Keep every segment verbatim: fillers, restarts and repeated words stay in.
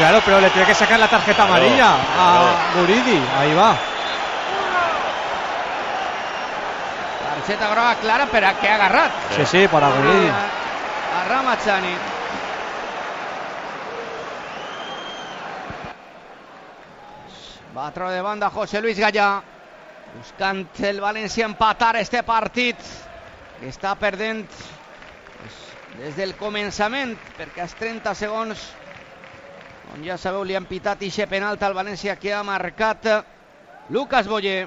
Claro, pero le tiene que sacar la tarjeta amarilla claro, a claro. Guridi. Ahí va. Tarjeta groga clara, però que ha agarrat. Sí, sí, para Guridi. A, a Ramazani. Va a treure de banda José Luis Gallà, buscant el València empatar este partit que està perdent pues, des del començament, perquè als trenta segons, on ja sabeu, li han pitat ixe penalti al València que ha marcat Lucas Boyer.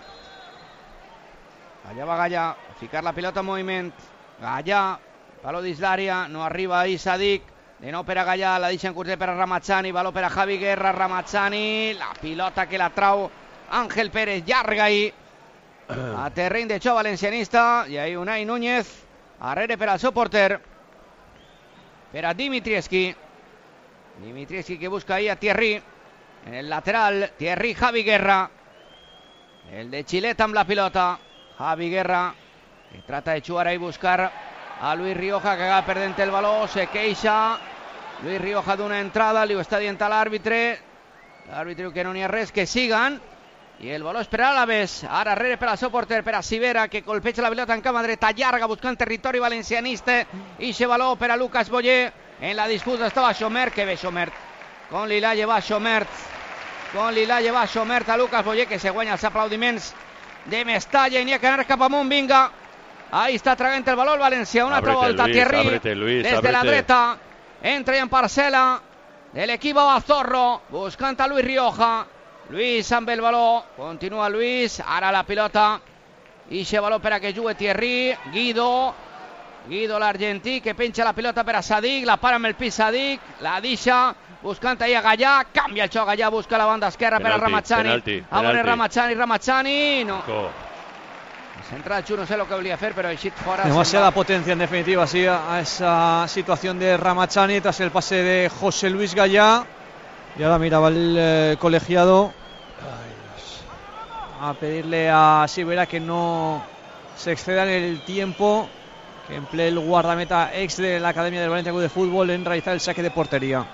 Allà va Gallà, a ficar la pilota en moviment. Gallà, palo dins l'àrea, no arriba ahí Sadik. De nou per a Gallà, la deixa en curtet per a Ramazani, valor per a Javi Guerra, Ramazani, la pilota que la trau Ángel Pérez, llarga ahí a terreny de xoc valencianista, i ahí Unai Núñez, arrere per al seu porter, per a Dimitrievski, Dimitrievski que busca ahí a Thierry, en el lateral, Thierry, Javi Guerra, el de Chileta amb la pilota, Javi Guerra, que trata de jugar ahí, buscar a Luis Rioja, que acaba perdent el valor, se queixa Luis Rioja d'una entrada, li ho està dient a l'àrbitre, l'àrbitre que no n'hi ha res, que siguen, i el valor és per a l'Alavés, ara arrere per al seu porter, per a Sivera, que colpeja la pilota en cama dreta, llarga, buscant territori valencianista, i se valor per a Lucas Boyer, en la disputa estava Xomert, que bé Xomert, com li l'ha llevat Xomert, com li l'ha llevat Xomert a Lucas Boyer, que se guanya els aplaudiments de Mestalla, i n'hi ha que anar cap amunt, vinga. Ahí está tragant el valor València, una altra volta, Thierry, ábrete, Luis, des de la dreta, entra en parcel·la de l'equip Abazorro, buscant a Luis Rioja, Luis amb el valor, continua Luis, ara la pilota, ixe valor per a que jugui Thierry, Guido, Guido l'argentí, que penja la pilota per a Sadik, la para amb el pis Sadik, la deixa, buscant ahí a Gallà, canvia el xoc, Gallà busca la banda esquerra per a Ramazani, a veure Ramazani, Ramazani, no. Central Chu, no sé lo que volía hacer, pero el shit fuera. Demasiada potencia en definitiva, sí, a esa situación de Ramazani tras el pase de José Luis Gallà. Y ahora miraba el eh, colegiado a pedirle a Sivera que no se exceda en el tiempo que emplee el guardameta ex de la Academia del Valencia Club de Fútbol en realizar el saque de portería.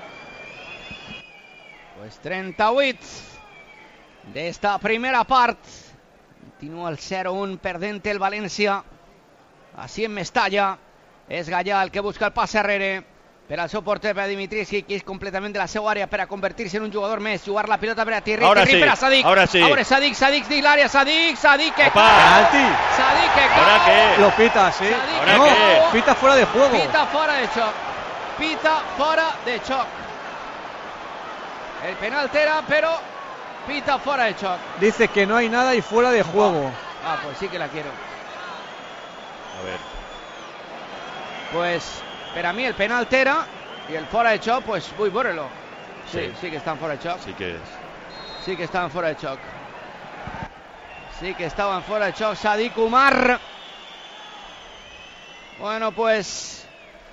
Pues trenta-vuit d'esta primera part. Continua el zero un perdent el València, així en Mestalla, és Gallà el que busca el passe arrere, per al seu porter, per a Dimitrievski, que és completament de la seva àrea per a convertir-se en un jugador més, jugar la pilota per a Thierry, ahora Thierry sí, per a Sadik, ahora sí. ahora Sadik, Sadik dins l'àrea, Sadik, Sadik que Opa, penalti. Sadik que ¿Ahora qué? Lo pita, sí. ¿Ahora no, qué? Pita fuera de juego. Pita fora de xoc, pita fora de xoc. El penalti era, però pita fora de xoc. Dice que no hay nada y fuera de juego. Ah, pues sí que la quiero. A ver. Pues, para mí el penalti era, y el fora de xoc, pues vull veure-lo. Sí, sí, sí que estan fora de xoc. Sí que és. Sí que estaven fora de xoc. Sí que estaven fora de xoc. Sadik Umar. Bueno, pues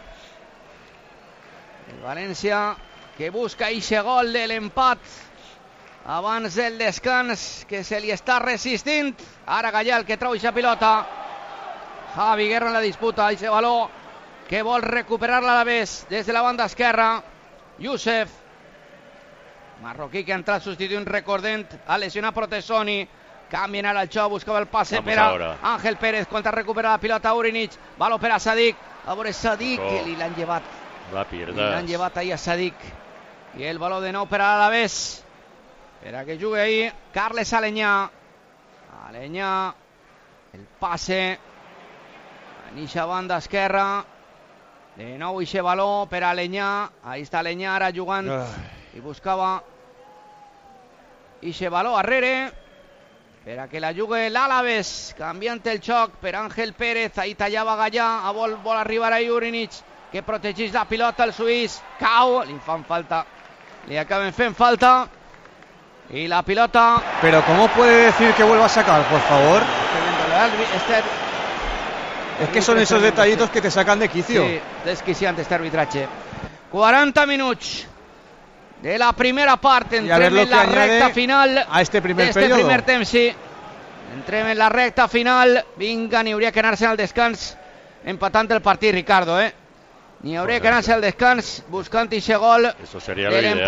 el València que busca ixe gol de l'empat abans del descans, que se li està resistint. Ara Gallà el que trau ixa pilota. Javi Guerra en la disputa, ixe valor que vol recuperar l'Alavés des de la banda esquerra. Youssef, marroquí que ha entrat substituint, recordent, ha lesionat Protesoni. Canvien ara el xoc, buscava el passe per a Ángel Pérez, quan recupera la pilota Urinic, valor per a Sadik, a veure Sadik, que li l'han llevat. Li l'han llevat ahir a Sadik. I el valor de nou per a l'Alavés, per a que jugui ahí Carles Aleñà. Aleñà, el passe en ixa banda esquerra, de nou ixe valor per a Aleñà. Ahí està Aleñà ara jugant i buscava ixe valor arrere per a que la jugui l'Alavés, canviant el xoc per Ángel Pérez. Ahí tallava Gallà, a vol, vol arribar a Urinic, que protegeix la pilota el suís, cau, li fan falta, li acaben fent falta. Y la pilota. Pero ¿cómo puede decir que vuelva a sacar, por favor? Este, es que son esos detallitos que te sacan de quicio. Sí, desquiciante este arbitraje. quaranta minuts de la primera part. Entrem en la recta final a este primer este periodo. primer temps, sí. Entrem en la recta final. Vinga, n'hi hauria que anar-se al descans empatant el partit, Ricardo, eh? N'hi hauria que anar-se al descans buscant ixe gol. Eso sería lo ideal.